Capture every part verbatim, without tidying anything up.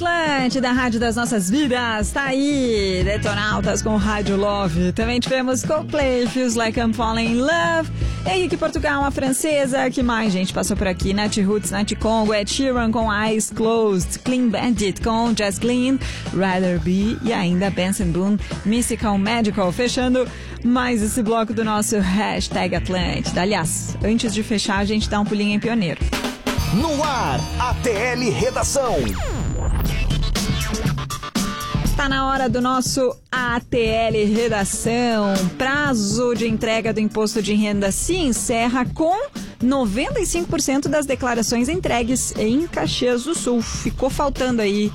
Atlântida, a rádio das nossas vidas, tá aí, Detonautas com Rádio Love. Também tivemos Coldplay, Feels Like I'm Falling in Love, Henrique Portugal, a francesa, que mais, gente, passou por aqui, Nat Roots, Nat Congo, Ed Sheeran com Eyes Closed, Clean Bandit com Just Clean, Rather Be e ainda Benson Boone, Mystical Magical, fechando mais esse bloco do nosso Hashtag Atlântida. Aliás, antes de fechar, a gente dá um pulinho em Pioneiro. No ar, A T L Redação. Está na hora do nosso A T L Redação. Prazo de entrega do imposto de renda se encerra com noventa e cinco por cento das declarações entregues em Caxias do Sul. Ficou faltando aí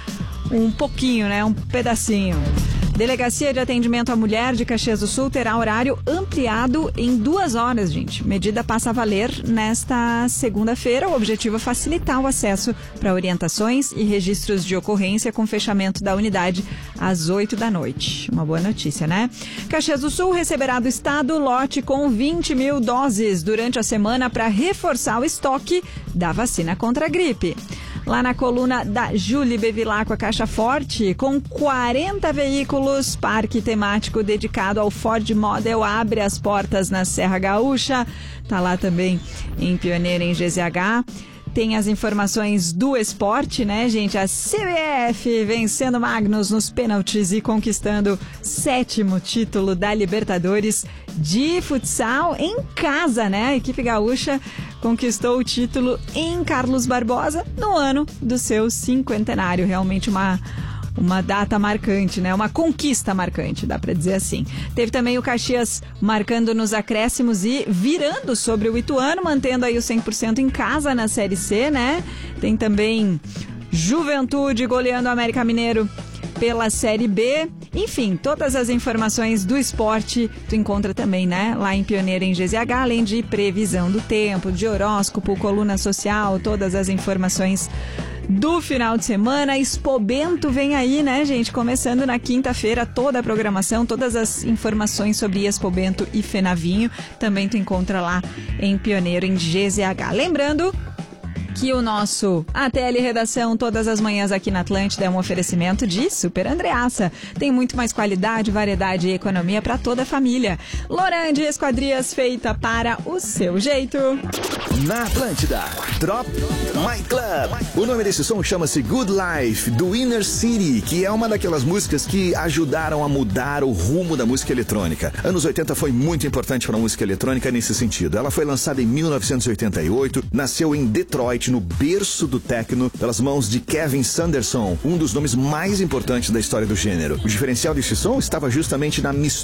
um pouquinho, né? Um pedacinho. Delegacia de Atendimento à Mulher de Caxias do Sul terá horário ampliado em duas horas, gente. Medida passa a valer nesta segunda-feira. O objetivo é facilitar o acesso para orientações e registros de ocorrência com fechamento da unidade às oito da noite. Uma boa notícia, né? Caxias do Sul receberá do Estado lote com vinte mil doses durante a semana para reforçar o estoque da vacina contra a gripe. Lá na coluna da Julie Bevilacqua, a Caixa Forte, com quarenta veículos, parque temático dedicado ao Ford Model abre as portas na Serra Gaúcha. Tá lá também em Pioneira, em G Z H. Tem as informações do esporte, né, gente? A C B F vencendo Magnus nos pênaltis e conquistando sétimo título da Libertadores de futsal em casa, né? A equipe gaúcha conquistou o título em Carlos Barbosa no ano do seu cinquentenário. Realmente uma... Uma data marcante, né? Uma conquista marcante, dá pra dizer assim. Teve também o Caxias marcando nos acréscimos e virando sobre o Ituano, mantendo aí o cem por cento em casa na Série C, né? Tem também Juventude goleando o América Mineiro pela Série B. Enfim, todas as informações do esporte tu encontra também, né? Lá em Pioneira, em G Z H, além de previsão do tempo, de horóscopo, coluna social, todas as informações do final de semana. Expo Bento vem aí, né, gente? Começando na quinta-feira, toda a programação, todas as informações sobre Expo Bento e Fenavinho também tu encontra lá em Pioneiro, em G Z H. Lembrando que o nosso A T L Redação todas as manhãs aqui na Atlântida é um oferecimento de Super Andreassa. Tem muito mais qualidade, variedade e economia para toda a família. Lorande Esquadrias, feita para o seu jeito. Na Atlântida, Drop My Club. O nome desse som chama-se Good Life, do Inner City, que é uma daquelas músicas que ajudaram a mudar o rumo da música eletrônica. Anos oitenta foi muito importante para a música eletrônica nesse sentido. Ela foi lançada em mil novecentos e oitenta e oito, nasceu em Detroit, no berço do techno, pelas mãos de Kevin Sanderson, um dos nomes mais importantes da história do gênero. O diferencial desse som estava justamente na mistura